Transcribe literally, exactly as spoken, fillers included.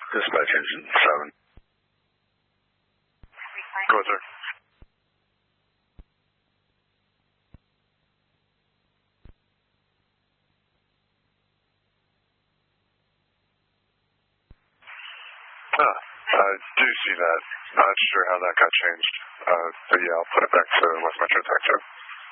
Dispatch engine seven. Go ahead, sir. Ah, I do see that. Not sure how that got changed. Uh, but yeah, I'll put it back to West Metro Tech,